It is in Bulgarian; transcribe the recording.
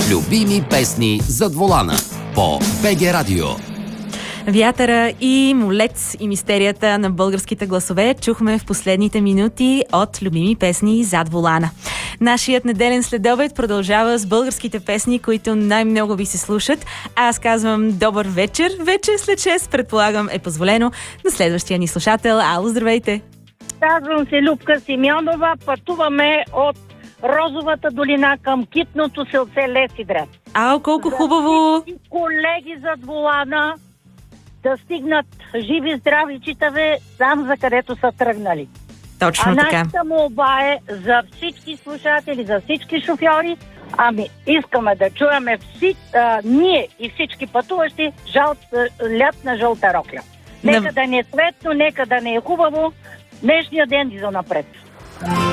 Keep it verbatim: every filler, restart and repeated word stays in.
Любими песни зад волана по БГ Радио. Вятъра и Молец и мистерията на българските гласове чухме в последните минути от любими песни зад волана. Нашият неделен следобед продължава с българските песни, които най-много ви се слушат. Аз казвам добър вечер. Вече след шест, предполагам, е позволено на следващия ни слушател. Ало, здравейте! Казвам се Любка Симеонова. Пътуваме от Розовата долина към китното селце Лесидрат. Ао, колко хубаво! Колеги зад волана да стигнат живи, здрави, читави там, за където са тръгнали. Точно а така. нашата молба е за всички слушатели, за всички шофьори. Ами, искаме да чуеме всич, а, ние и всички пътуващи жал, лят на жълта рокля. Нека На... да не е светно, нека да не е хубаво. Днешния ден и за напред.